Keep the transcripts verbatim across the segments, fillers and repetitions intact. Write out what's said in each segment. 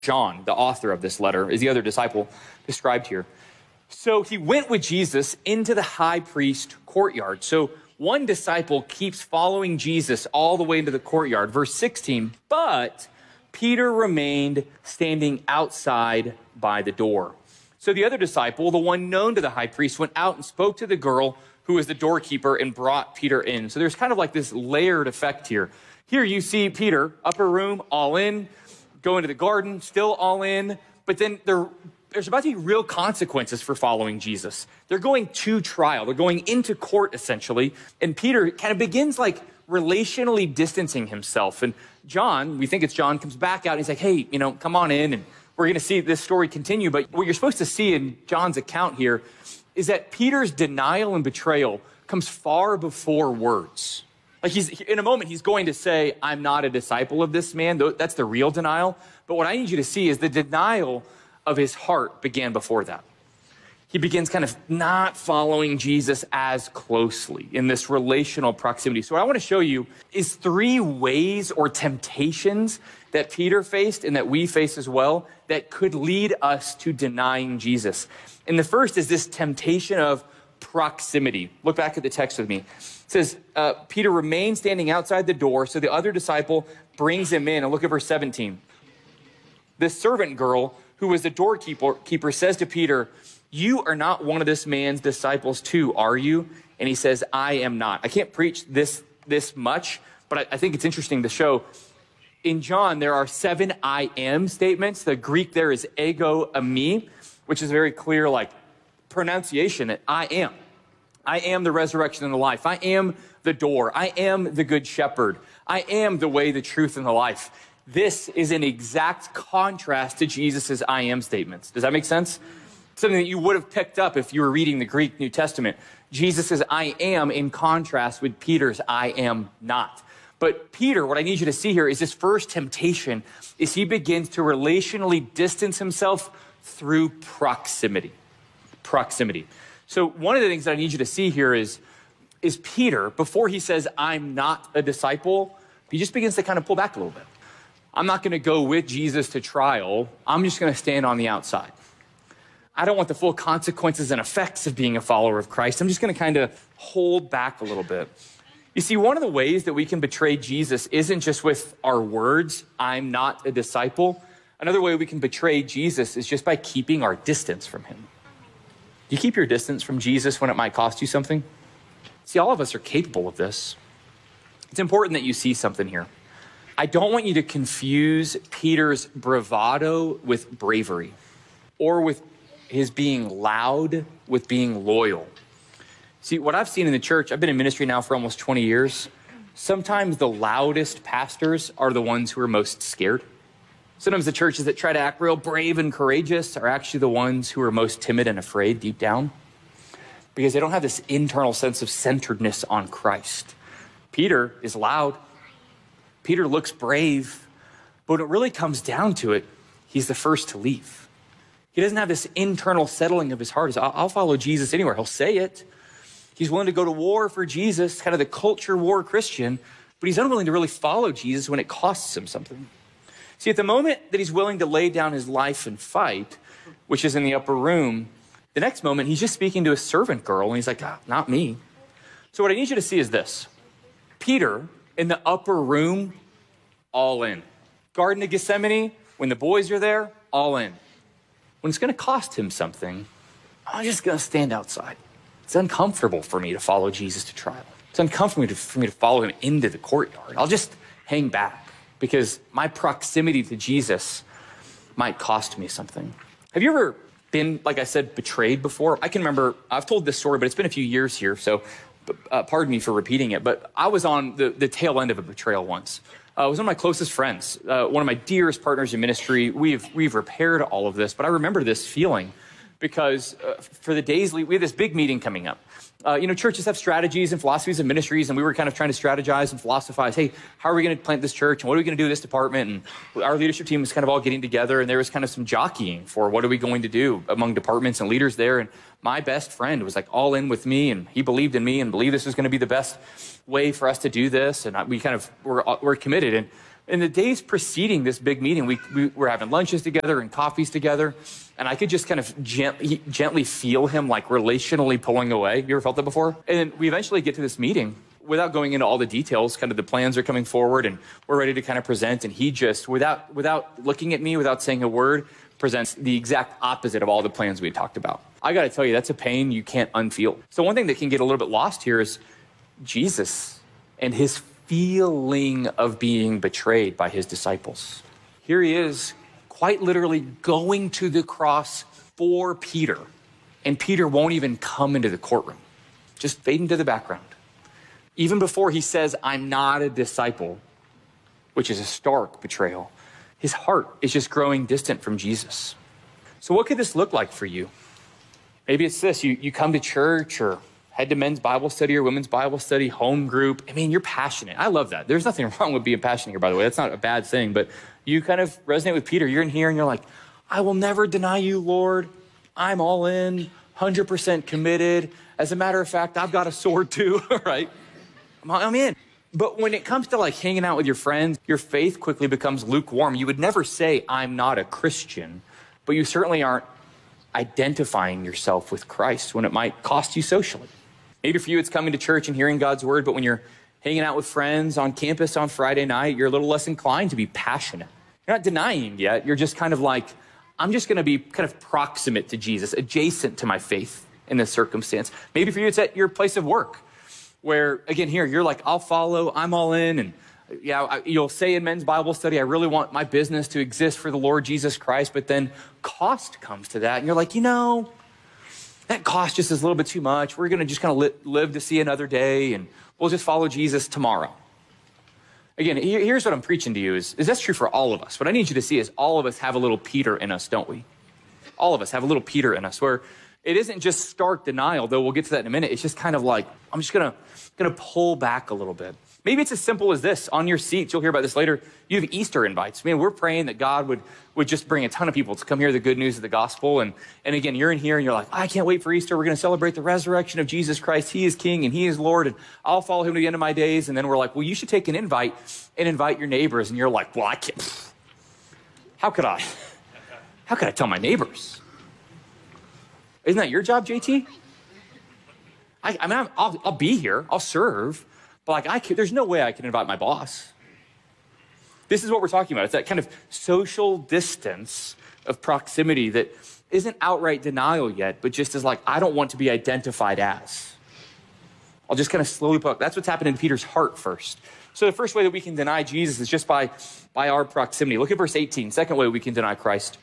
John, the author of this letter, is the other disciple described here. So he went with Jesus into the high priest courtyard. So one disciple keeps following Jesus all the way into the courtyard. Verse sixteen, but Peter remained standing outside by the door. So the other disciple, the one known to the high priest, went out and spoke to the girl who was the doorkeeper and brought Peter in. So there's kind of like this layered effect here. Here you see Peter, upper room, all in, go into the garden, still all in, but then there, there's about to be real consequences for following Jesus. They're going to trial. They're going into court, essentially, and Peter kind of begins like relationally distancing himself. And John, we think it's John, comes back out and he's like, hey, you know, come on in, and we're going to see this story continue. But what you're supposed to see in John's account here is that Peter's denial and betrayal comes far before words. Like he's, in a moment, he's going to say, I'm not a disciple of this man. That's the real denial. But what I need you to see is the denial of his heart began before that. He begins kind of not following Jesus as closely in this relational proximity. So what I want to show you is three ways or temptations that Peter faced and that we face as well that could lead us to denying Jesus. And the first is this temptation of proximity. Look back at the text with me. It says, uh, Peter remained standing outside the door, so the other disciple brings him in. And look at verse seventeen. This servant girl, who was the doorkeeper, keeper, says to Peter, you are not one of this man's disciples too, are you? And he says, I am not. I can't preach this, this much, but I, I think it's interesting to show. In John, there are seven I am statements. The Greek there is ego eimi, which is very clear, like pronunciation that I am. I am the resurrection and the life. I am the door. I am the good shepherd. I am the way, the truth, and the life. This is an exact contrast to Jesus's I am statements. Does that make sense? Something that you would have picked up if you were reading the Greek New Testament. Jesus' I am in contrast with Peter's I am not. But Peter, what I need you to see here is his first temptation is he begins to relationally distance himself through proximity. Proximity. So one of the things that I need you to see here is, is Peter, before he says, I'm not a disciple, he just begins to kind of pull back a little bit. I'm not going to go with Jesus to trial. I'm just going to stand on the outside. I don't want the full consequences and effects of being a follower of Christ. I'm just going to kind of hold back a little bit. You see, one of the ways that we can betray Jesus isn't just with our words, I'm not a disciple. Another way we can betray Jesus is just by keeping our distance from him. You keep your distance from Jesus when it might cost you something? See, all of us are capable of this. It's important that you see something here. I don't want you to confuse Peter's bravado with bravery or with his being loud with being loyal. See, what I've seen in the church, I've been in ministry now for almost twenty years. Sometimes the loudest pastors are the ones who are most scared. Sometimes the churches that try to act real brave and courageous are actually the ones who are most timid and afraid deep down because they don't have this internal sense of centeredness on Christ. Peter is loud. Peter looks brave, but when it really comes down to it, he's the first to leave. He doesn't have this internal settling of his heart. I'll, I'll follow Jesus anywhere. He'll say it. He's willing to go to war for Jesus, kind of the culture war Christian, but he's unwilling to really follow Jesus when it costs him something. See, at the moment that he's willing to lay down his life and fight, which is in the upper room, the next moment he's just speaking to a servant girl, and he's like, ah, not me. So what I need you to see is this. Peter, in the upper room, all in. Garden of Gethsemane, when the boys are there, all in. When it's going to cost him something, I'm just going to stand outside. It's uncomfortable for me to follow Jesus to trial. It's uncomfortable for me to follow him into the courtyard. I'll just hang back because my proximity to Jesus might cost me something. Have you ever been, like I said, betrayed before? I can remember, I've told this story, but it's been a few years here, so uh, pardon me for repeating it, but I was on the, the tail end of a betrayal once. Uh, it was one of my closest friends, uh, one of my dearest partners in ministry. We've, we've repaired all of this, but I remember this feeling because uh, for the days, we had this big meeting coming up. Uh, you know, churches have strategies and philosophies and ministries, and we were kind of trying to strategize and philosophize, hey, how are we going to plant this church, and what are we going to do with this department? And our leadership team was kind of all getting together, and there was kind of some jockeying for what are we going to do among departments and leaders there. And my best friend was like all in with me, and he believed in me and believed this was going to be the best way for us to do this. And we kind of were, were committed. And In the days preceding this big meeting, we, we were having lunches together and coffees together, and I could just kind of gently, gently feel him like relationally pulling away. You ever felt that before? And we eventually get to this meeting without going into all the details. Kind of the plans are coming forward, and we're ready to kind of present, and he just, without, without looking at me, without saying a word, presents the exact opposite of all the plans we had talked about. I got to tell you, that's a pain you can't unfeel. So one thing that can get a little bit lost here is Jesus and his feeling of being betrayed by his disciples. Here he is, quite literally going to the cross for Peter, and Peter won't even come into the courtroom, just fade into the background. Even before he says, I'm not a disciple, which is a stark betrayal, his heart is just growing distant from Jesus. So what could this look like for you? Maybe it's this, you, you come to church or head to men's Bible study or women's Bible study, home group. I mean, you're passionate. I love that. There's nothing wrong with being passionate here, by the way. That's not a bad thing, but you kind of resonate with Peter. You're in here and you're like, I will never deny you, Lord. I'm all in, one hundred percent committed. As a matter of fact, I've got a sword too, right? I'm in. But when it comes to like hanging out with your friends, your faith quickly becomes lukewarm. You would never say, I'm not a Christian, but you certainly aren't identifying yourself with Christ when it might cost you socially. Maybe for you, it's coming to church and hearing God's word, but when you're hanging out with friends on campus on Friday night, you're a little less inclined to be passionate. You're not denying yet. You're just kind of like, I'm just going to be kind of proximate to Jesus, adjacent to my faith in this circumstance. Maybe for you, it's at your place of work, where, again, here, you're like, I'll follow, I'm all in, and yeah, I, you'll say in men's Bible study, I really want my business to exist for the Lord Jesus Christ, but then cost comes to that, and you're like, you know, that cost just is a little bit too much. We're going to just kind of li- live to see another day, and we'll just follow Jesus tomorrow. Again, here, here's what I'm preaching to you, is, is that's true for all of us. What I need you to see is all of us have a little Peter in us, don't we? All of us have a little Peter in us, where it isn't just stark denial, though we'll get to that in a minute. It's just kind of like, I'm just going to going to pull back a little bit. Maybe it's as simple as this. On your seats, you'll hear about this later, you have Easter invites. I mean, we're praying that God would, would just bring a ton of people to come hear the good news of the gospel. And, and again, you're in here and you're like, I can't wait for Easter. We're going to celebrate the resurrection of Jesus Christ. He is King and he is Lord, and I'll follow him to the end of my days. And then we're like, well, you should take an invite and invite your neighbors. And you're like, well, I can't. How could I? How could I tell my neighbors? Isn't that your job, J T? I, I mean, I'm, I'll, I'll be here. I'll serve. But like, I can, there's no way I can invite my boss. This is what we're talking about. It's that kind of social distance of proximity that isn't outright denial yet, but just is like, I don't want to be identified as. I'll just kind of slowly put, that's what's happened in Peter's heart first. So the first way that we can deny Jesus is just by, by our proximity. Look at verse eighteen. Second way we can deny Christ.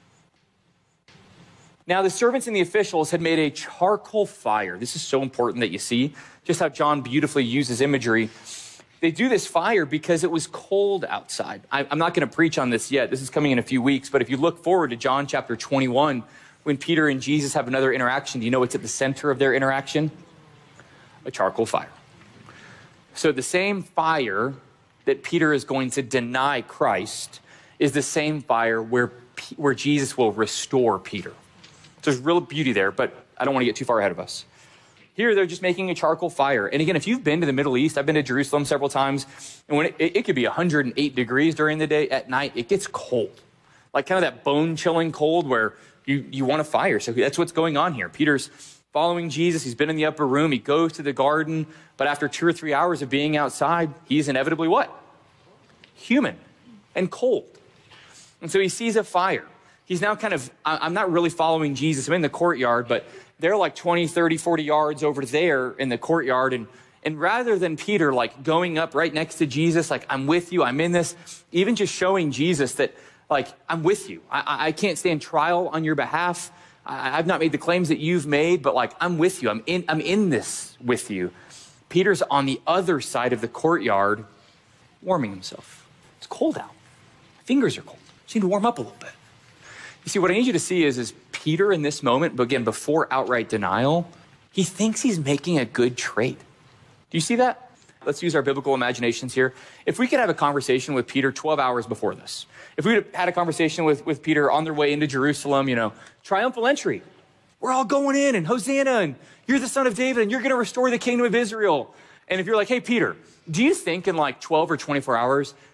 Now, the servants and the officials had made a charcoal fire. This is so important that you see just how John beautifully uses imagery. They do this fire because it was cold outside. I, I'm not going to preach on this yet. This is coming in a few weeks. But if you look forward to John chapter twenty-one, when Peter and Jesus have another interaction, do you know what's at the center of their interaction? A charcoal fire. So the same fire that Peter is going to deny Christ is the same fire where, where Jesus will restore Peter. There's real beauty there, but I don't want to get too far ahead of us. Here, they're just making a charcoal fire. And again, if you've been to the Middle East, I've been to Jerusalem several times, and when it, it, it could be one hundred eight degrees during the day, at night, it gets cold. Like kind of that bone-chilling cold where you, you want a fire. So that's what's going on here. Peter's following Jesus. He's been in the upper room. He goes to the garden, but after two or three hours of being outside, he's inevitably what? Human and cold. And so he sees a fire. He's now kind of, I'm not really following Jesus. I'm in the courtyard, but they're like twenty, thirty, forty yards over there in the courtyard. And, and rather than Peter like going up right next to Jesus, like, I'm with you, I'm in this, even just showing Jesus that, like, I'm with you. I, I can't stand trial on your behalf. I, I've not made the claims that you've made, but like, I'm with you. I'm in, I'm in this with you. Peter's on the other side of the courtyard warming himself. It's cold out. My fingers are cold. Just need to warm up a little bit. You see, what I need you to see is, is Peter in this moment, but again, before outright denial, he thinks he's making a good trade. Do you see that? Let's use our biblical imaginations here. If we could have a conversation with Peter twelve hours before this, if we had a conversation with, with Peter on their way into Jerusalem, you know, triumphal entry, we're all going in and Hosanna, and you're the son of David, and you're going to restore the kingdom of Israel. And if you're like, hey, Peter, do you think in like twelve or twenty-four hours,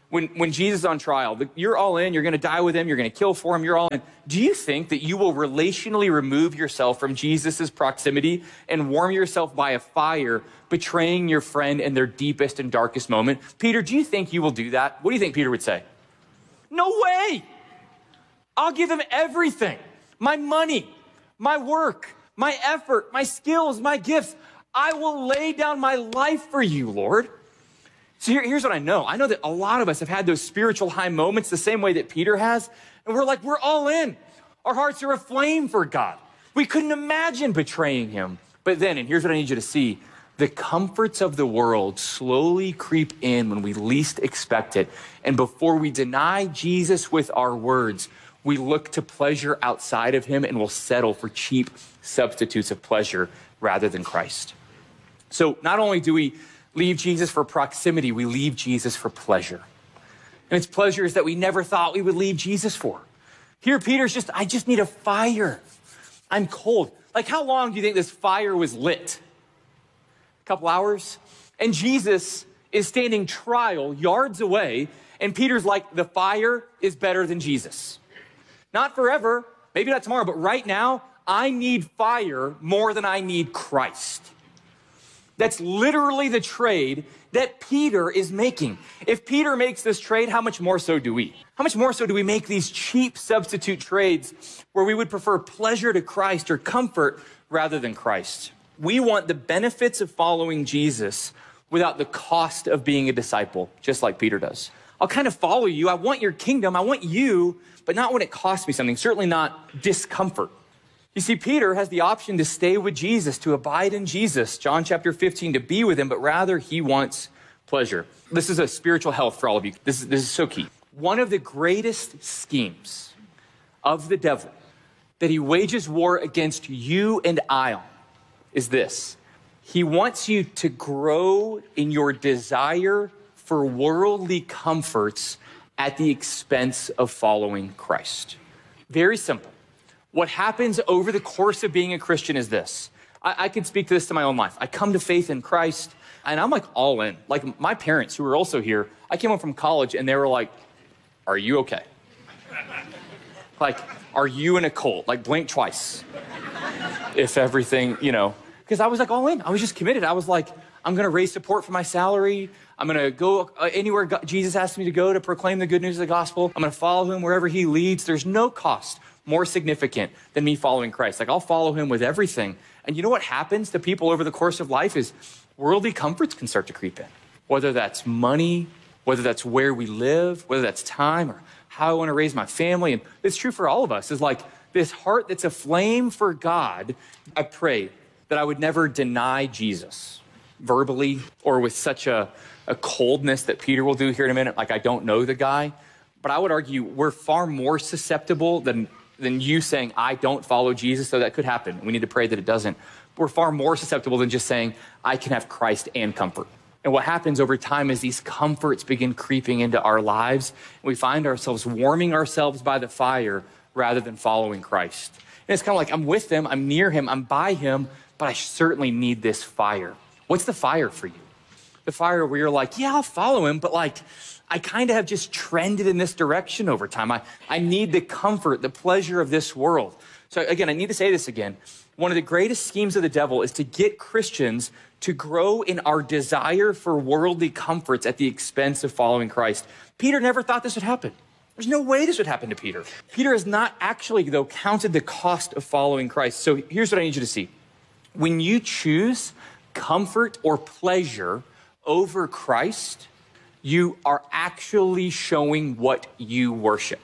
when, when Jesus is on trial, you're all in, you're going to die with him, you're going to kill for him, you're all in. Do you think that you will relationally remove yourself from Jesus' proximity and warm yourself by a fire, betraying your friend in their deepest and darkest moment? Peter, do you think you will do that? What do you think Peter would say? No way! I'll give him everything. My money, my work, my effort, my skills, my gifts. I will lay down my life for you, Lord. So here, here's what I know. I know that a lot of us have had those spiritual high moments the same way that Peter has. And we're like, we're all in. Our hearts are aflame for God. We couldn't imagine betraying him. But then, and here's what I need you to see, the comforts of the world slowly creep in when we least expect it. And before we deny Jesus with our words, we look to pleasure outside of him and will settle for cheap substitutes of pleasure rather than Christ. So not only do we leave Jesus for proximity, we leave Jesus for pleasure. And it's pleasures that we never thought we would leave Jesus for. Here, Peter's just, I just need a fire. I'm cold. Like, how long do you think this fire was lit? A couple hours? And Jesus is standing trial yards away, and Peter's like, the fire is better than Jesus. Not forever, maybe not tomorrow, but right now, I need fire more than I need Christ. That's literally the trade that Peter is making. If Peter makes this trade, how much more so do we? How much more so do we make these cheap substitute trades where we would prefer pleasure to Christ or comfort rather than Christ? We want the benefits of following Jesus without the cost of being a disciple, just like Peter does. I'll kind of follow you. I want your kingdom. I want you, but not when it costs me something, certainly not discomfort. You see, Peter has the option to stay with Jesus, to abide in Jesus, John chapter fifteen, to be with him, but rather he wants pleasure. This is a spiritual health for all of you. This is, this is so key. One of the greatest schemes of the devil that he wages war against you and I on is this. He wants you to grow in your desire for worldly comforts at the expense of following Christ. Very simple. What happens over the course of being a Christian is this. I, I can speak to this to my own life. I come to faith in Christ, and I'm like all in. Like my parents, who were also here, I came home from college, and they were like, are you okay? Like, are you in a cult? Like, blink twice. If everything, you know, because I was like all in. I was just committed. I was like, I'm going to raise support for my salary. I'm going to go anywhere God, Jesus asked me to go to proclaim the good news of the gospel. I'm going to follow him wherever he leads. There's no cost more significant than me following Christ. Like, I'll follow him with everything. And you know what happens to people over the course of life is worldly comforts can start to creep in. Whether that's money, whether that's where we live, whether that's time, or how I want to raise my family. And it's true for all of us. Is like this heart that's aflame for God. I pray that I would never deny Jesus verbally or with such a, a coldness that Peter will do here in a minute. Like, I don't know the guy. But I would argue we're far more susceptible than than you saying, I don't follow Jesus, so that could happen. We need to pray that it doesn't. We're far more susceptible than just saying, I can have Christ and comfort. And what happens over time is these comforts begin creeping into our lives, and we find ourselves warming ourselves by the fire rather than following Christ. And it's kind of like, I'm with him, I'm near him, I'm by him, but I certainly need this fire. What's the fire for you? The fire where you're like, yeah, I'll follow him, but like, I kind of have just trended in this direction over time. I, I need the comfort, the pleasure of this world. So again, I need to say this again. One of the greatest schemes of the devil is to get Christians to grow in our desire for worldly comforts at the expense of following Christ. Peter never thought this would happen. There's no way this would happen to Peter. Peter has not actually, though, counted the cost of following Christ. So here's what I need you to see. When you choose comfort or pleasure over Christ, you are actually showing what you worship.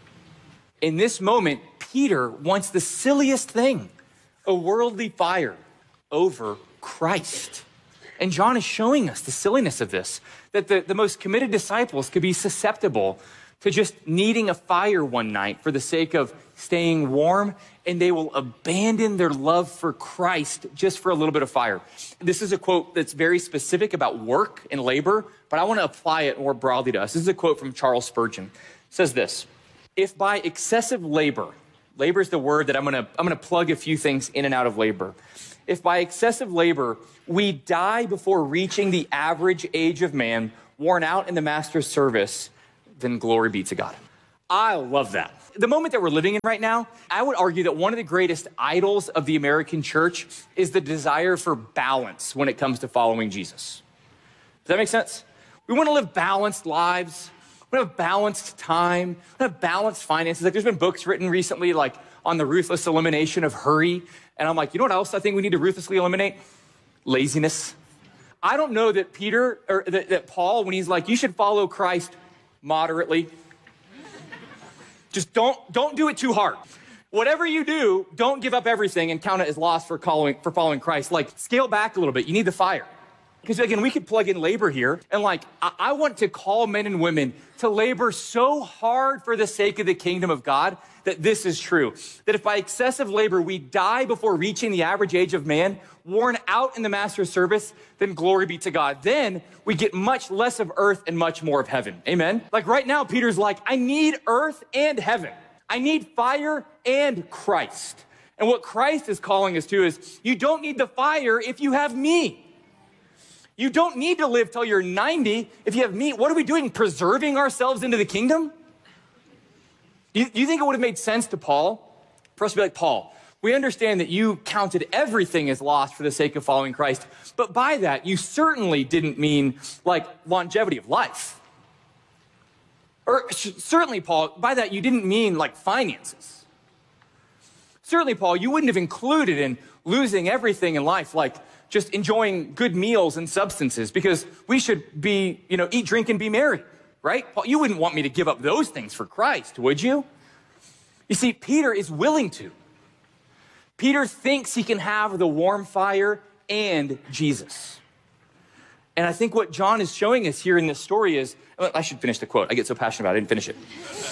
In this moment, Peter wants the silliest thing, a worldly fire over Christ. And John is showing us the silliness of this, that the, the most committed disciples could be susceptible to just needing a fire one night for the sake of staying warm, and they will abandon their love for Christ just for a little bit of fire. This is a quote that's very specific about work and labor, but I want to apply it more broadly to us. This is a quote from Charles Spurgeon. It says this: if by excessive labor, labor is the word that I'm going to I'm going to plug a few things in and out of labor. If by excessive labor we die before reaching the average age of man, worn out in the master's service, then glory be to God. I love that. The moment that we're living in right now, I would argue that one of the greatest idols of the American church is the desire for balance when it comes to following Jesus. Does that make sense? We want to live balanced lives. We want to have balanced time. We want to have balanced finances. Like there's been books written recently like on the ruthless elimination of hurry. And I'm like, you know what else I think we need to ruthlessly eliminate? Laziness. I don't know that Peter or that, that Paul, when he's like, you should follow Christ moderately. Just don't, don't do it too hard. Whatever you do, don't give up everything and count it as loss for following, for following Christ. Like, scale back a little bit. You need the fire. Because again, we could plug in labor here. And like, I, I want to call men and women to labor so hard for the sake of the kingdom of God that this is true. That if by excessive labor we die before reaching the average age of man, worn out in the master's service, then glory be to God. Then we get much less of earth and much more of heaven. Amen? Like right now, Peter's like, I need earth and heaven. I need fire and Christ. And what Christ is calling us to is, you don't need the fire if you have me. You don't need to live till you're ninety if you have me. What are we doing? Preserving ourselves into the kingdom? Do you, do you think it would have made sense to Paul for us to be like, Paul, we understand that you counted everything as lost for the sake of following Christ, but by that, you certainly didn't mean like longevity of life. Or certainly, Paul, by that, you didn't mean like finances. Certainly, Paul, you wouldn't have included in losing everything in life, like just enjoying good meals and substances, because we should be, you know, eat, drink, and be merry, right? Paul, you wouldn't want me to give up those things for Christ, would you? You see, Peter is willing to. Peter thinks he can have the warm fire and Jesus. And I think what John is showing us here in this story is, I should finish the quote. I get so passionate about it, I didn't finish it.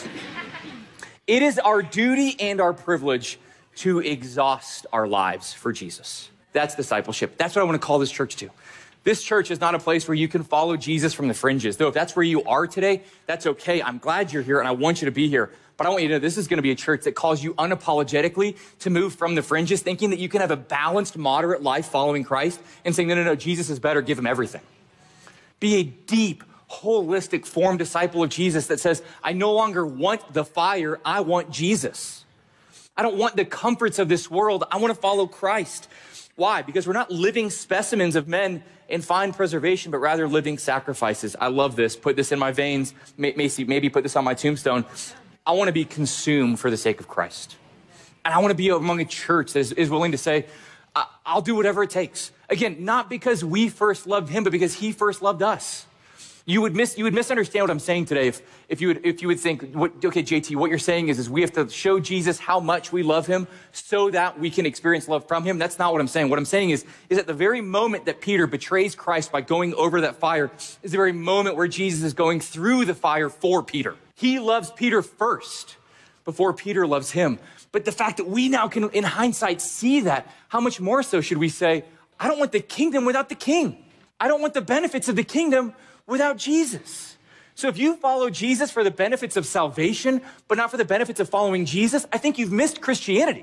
It is our duty and our privilege to exhaust our lives for Jesus. That's discipleship. That's what I want to call this church to. This church is not a place where you can follow Jesus from the fringes. Though if that's where you are today, that's okay. I'm glad you're here and I want you to be here. But I want you to know this is going to be a church that calls you unapologetically to move from the fringes, thinking that you can have a balanced, moderate life following Christ and saying, no, no, no, Jesus is better. Give him everything. Be a deep, holistic, formed disciple of Jesus that says, I no longer want the fire. I want Jesus. I don't want the comforts of this world. I want to follow Christ. Why? Because we're not living specimens of men in fine preservation, but rather living sacrifices. I love this. Put this in my veins. Macy, maybe put this on my tombstone. I want to be consumed for the sake of Christ. And I want to be among a church that is, is willing to say, I'll do whatever it takes. Again, not because we first loved him, but because he first loved us. You would miss, you would misunderstand what I'm saying today if, if you would, if you would think, what, okay, J T, what you're saying is, is we have to show Jesus how much we love him so that we can experience love from him. That's not what I'm saying. What I'm saying is, is at the very moment that Peter betrays Christ by going over that fire is the very moment where Jesus is going through the fire for Peter. He loves Peter first before Peter loves him. But the fact that we now can, in hindsight, see that, how much more so should we say, I don't want the kingdom without the king. I don't want the benefits of the kingdom without Jesus. So if you follow Jesus for the benefits of salvation, but not for the benefits of following Jesus, I think you've missed Christianity.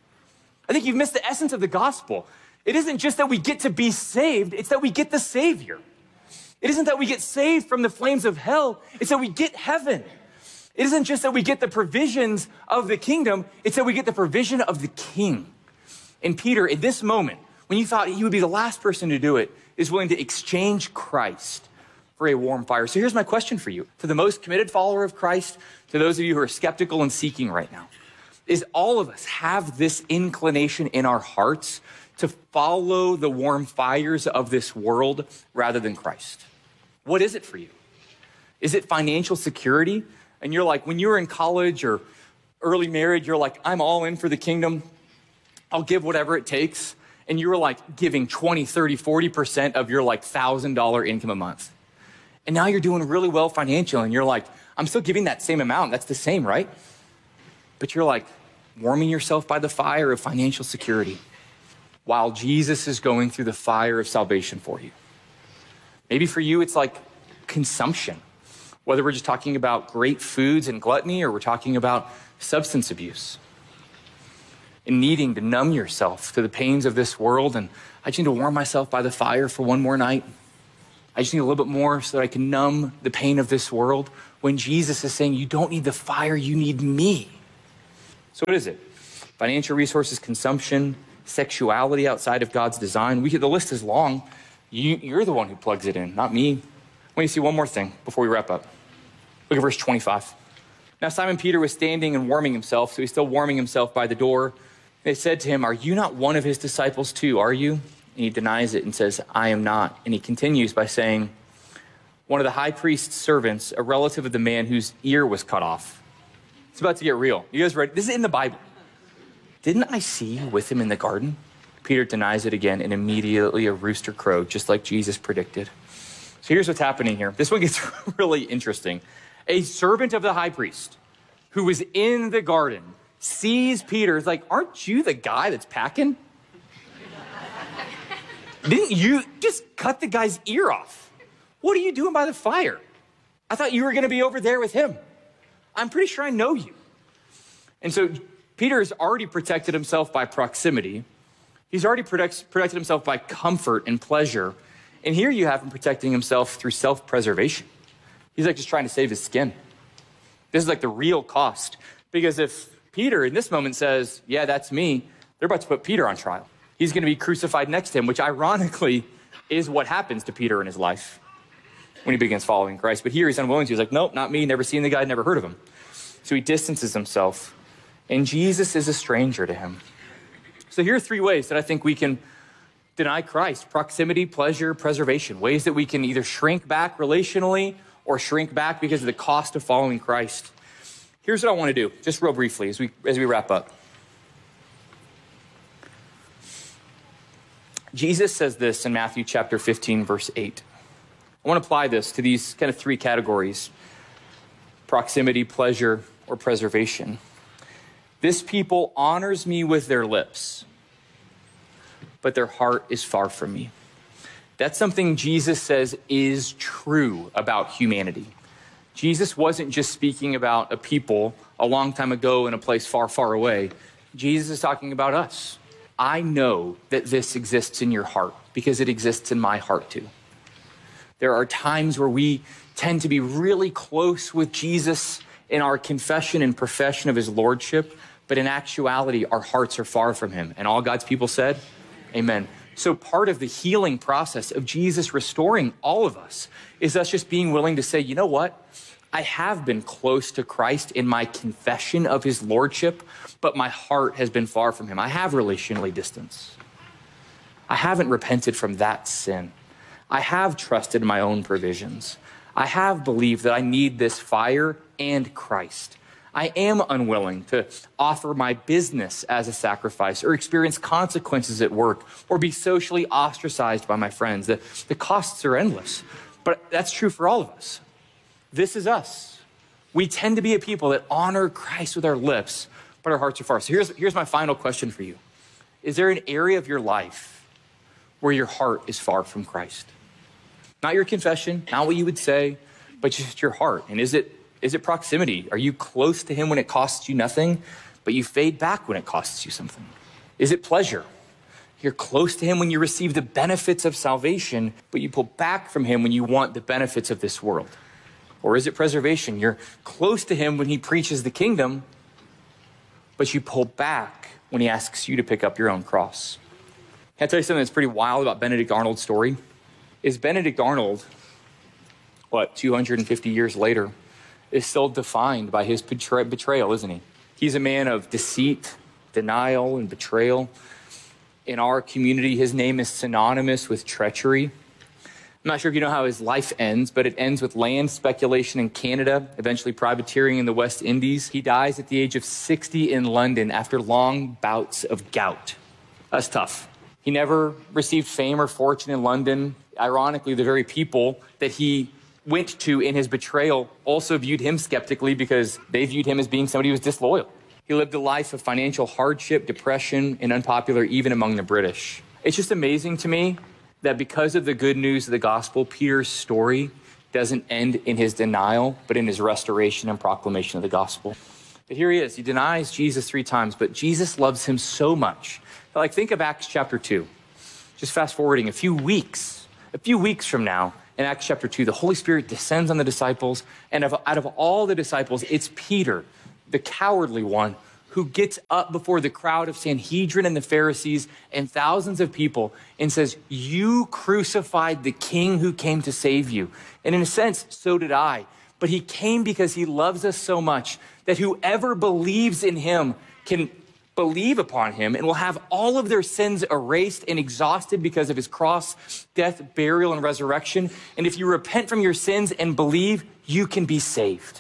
I think you've missed the essence of the gospel. It isn't just that we get to be saved, it's that we get the Savior. It isn't that we get saved from the flames of hell, it's that we get heaven. It isn't just that we get the provisions of the kingdom, it's that we get the provision of the King. And Peter, in this moment, when you thought he would be the last person to do it, is willing to exchange Christ for a warm fire. So here's my question for you. To the most committed follower of Christ, to those of you who are skeptical and seeking right now, is all of us have this inclination in our hearts to follow the warm fires of this world rather than Christ? What is it for you? Is it financial security? And you're like, when you were in college or early marriage, you're like, I'm all in for the kingdom. I'll give whatever it takes. And you were like giving twenty, thirty, forty percent of your like one thousand dollars income a month. And now you're doing really well financially, and you're like, I'm still giving that same amount. That's the same, right? But you're like warming yourself by the fire of financial security while Jesus is going through the fire of salvation for you. Maybe for you, it's like consumption, whether we're just talking about great foods and gluttony, or we're talking about substance abuse and needing to numb yourself to the pains of this world. And I just need to warm myself by the fire for one more night. I just need a little bit more so that I can numb the pain of this world. When Jesus is saying, you don't need the fire, you need me. So what is it? Financial resources, consumption, sexuality outside of God's design. We, the list is long. You, you're the one who plugs it in, not me. I want you to see one more thing before we wrap up. Look at verse twenty-five. Now Simon Peter was standing and warming himself, so he's still warming himself by the door. They said to him, are you not one of his disciples too, are you? And he denies it and says, I am not. And he continues by saying, one of the high priest's servants, a relative of the man whose ear was cut off. It's about to get real. You guys ready? This is in the Bible. Didn't I see you with him in the garden? Peter denies it again, and immediately a rooster crowed, just like Jesus predicted. So here's what's happening here. This one gets really interesting. A servant of the high priest who was in the garden sees Peter. Is like, aren't you the guy that's packing? Didn't you just cut the guy's ear off? What are you doing by the fire? I thought you were going to be over there with him. I'm pretty sure I know you. And so Peter has already protected himself by proximity. He's already protect, protected himself by comfort and pleasure. And here you have him protecting himself through self-preservation. He's like just trying to save his skin. This is like the real cost. Because if Peter in this moment says, yeah, that's me, they're about to put Peter on trial. He's going to be crucified next to him, which ironically is what happens to Peter in his life when he begins following Christ. But here he's unwilling to. He's like, nope, not me. Never seen the guy, never heard of him. So he distances himself. And Jesus is a stranger to him. So here are three ways that I think we can deny Christ: proximity, pleasure, preservation. Ways that we can either shrink back relationally or shrink back because of the cost of following Christ. Here's what I want to do, just real briefly as we, as we wrap up. Jesus says this in Matthew chapter fifteen, verse eight. I want to apply this to these kind of three categories: proximity, pleasure, or preservation. This people honors me with their lips, but their heart is far from me. That's something Jesus says is true about humanity. Jesus wasn't just speaking about a people a long time ago in a place far, far away. Jesus is talking about us. I know that this exists in your heart because it exists in my heart too. There are times where we tend to be really close with Jesus in our confession and profession of his lordship, but in actuality, our hearts are far from him. And all God's people said, amen. So part of the healing process of Jesus restoring all of us is us just being willing to say, you know what? I have been close to Christ in my confession of his lordship, but my heart has been far from him. I have relationally distanced. I haven't repented from that sin. I have trusted my own provisions. I have believed that I need this fire and Christ. I am unwilling to offer my business as a sacrifice or experience consequences at work or be socially ostracized by my friends. The, the costs are endless, but that's true for all of us. This is us. We tend to be a people that honor Christ with our lips, but our hearts are far. So here's, here's my final question for you. Is there an area of your life where your heart is far from Christ? Not your confession, not what you would say, but just your heart. And is it Is it proximity? Are you close to him when it costs you nothing, but you fade back when it costs you something? Is it pleasure? You're close to him when you receive the benefits of salvation, but you pull back from him when you want the benefits of this world. Or is it preservation? You're close to him when he preaches the kingdom, but you pull back when he asks you to pick up your own cross. Can I tell you something that's pretty wild about Benedict Arnold's story? Is Benedict Arnold, what, two hundred fifty years later, is still defined by his betray- betrayal, isn't he? He's a man of deceit, denial, and betrayal. In our community, his name is synonymous with treachery. I'm not sure if you know how his life ends, but it ends with land speculation in Canada, eventually privateering in the West Indies. He dies at the age of sixty in London after long bouts of gout. That's tough. He never received fame or fortune in London. Ironically, the very people that he went to in his betrayal also viewed him skeptically because they viewed him as being somebody who was disloyal. He lived a life of financial hardship, depression, and unpopular even among the British. It's just amazing to me that because of the good news of the gospel, Peter's story doesn't end in his denial, but in his restoration and proclamation of the gospel. But here he is. He denies Jesus three times, but Jesus loves him so much. Like, think of Acts chapter two. Just fast forwarding a few weeks, a few weeks from now, in Acts chapter two, the Holy Spirit descends on the disciples, and of, out of all the disciples, it's Peter, the cowardly one, who gets up before the crowd of Sanhedrin and the Pharisees and thousands of people and says, you crucified the king who came to save you. And in a sense, so did I. But he came because he loves us so much that whoever believes in him can believe upon him and will have all of their sins erased and exhausted because of his cross, death, burial, and resurrection. And if you repent from your sins and believe, you can be saved.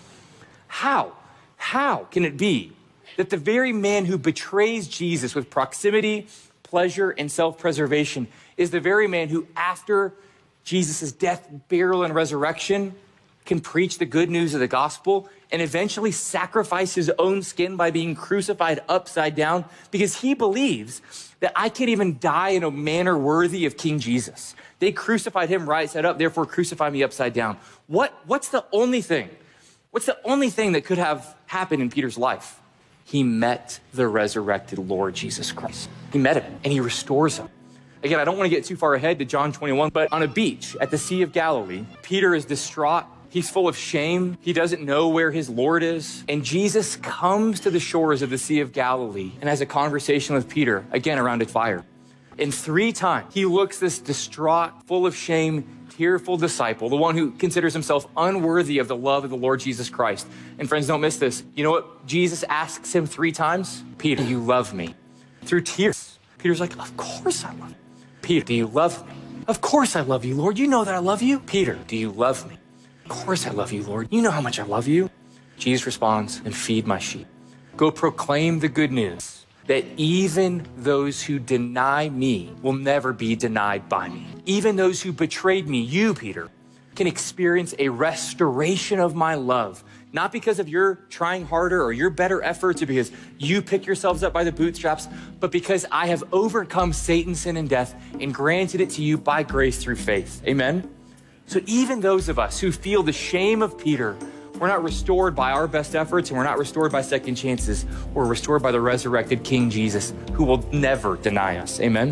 How? How can it be that the very man who betrays Jesus with proximity, pleasure, and self-preservation is the very man who, after Jesus' death, burial, and resurrection, can preach the good news of the gospel and eventually sacrifice his own skin by being crucified upside down because he believes that I can't even die in a manner worthy of King Jesus. They crucified him right side up, therefore crucify me upside down. What, what's the only thing? What's the only thing that could have happened in Peter's life? He met the resurrected Lord Jesus Christ. He met him and he restores him. Again, I don't want to get too far ahead to John twenty-one, but on a beach at the Sea of Galilee, Peter is distraught. He's full of shame. He doesn't know where his Lord is. And Jesus comes to the shores of the Sea of Galilee and has a conversation with Peter, again, around a fire. And three times, he looks this distraught, full of shame, tearful disciple, the one who considers himself unworthy of the love of the Lord Jesus Christ. And friends, don't miss this. You know what Jesus asks him three times? Peter, do you love me? Through tears. Peter's like, of course I love you. Peter, do you love me? Of course I love you, Lord. You know that I love you. Peter, do you love me? Of course I love you, Lord. You know how much I love you. Jesus responds, and feed my sheep. Go proclaim the good news that even those who deny me will never be denied by me. Even those who betrayed me, you, Peter, can experience a restoration of my love, not because of your trying harder or your better efforts or because you pick yourselves up by the bootstraps, but because I have overcome Satan, sin, and death and granted it to you by grace through faith. Amen? So even those of us who feel the shame of Peter, we're not restored by our best efforts and we're not restored by second chances. We're restored by the resurrected King Jesus, who will never deny us. Amen?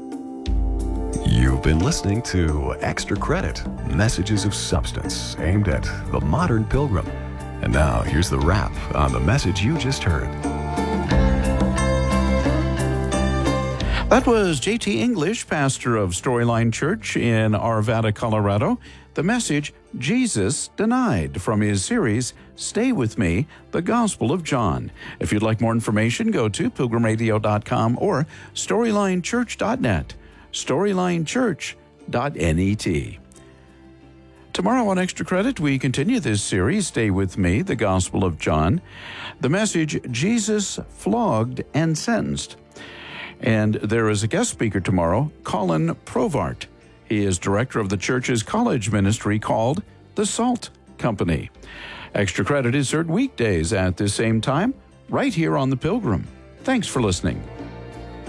You've been listening to Extra Credit, messages of substance aimed at the modern pilgrim. And now here's the wrap on the message you just heard. That was J T English, pastor of Storyline Church in Arvada, Colorado. The message, Jesus Denied, from his series, Stay With Me, The Gospel of John. If you'd like more information, go to pilgrim radio dot com or storyline church dot net, storyline church dot net. Tomorrow on Extra Credit, we continue this series, Stay With Me, The Gospel of John. The message, Jesus Flogged and Sentenced. And there is a guest speaker tomorrow, Colin Provart. He is director of the church's college ministry called The Salt Company. Extra Credit is heard weekdays at the same time, right here on The Pilgrim. Thanks for listening.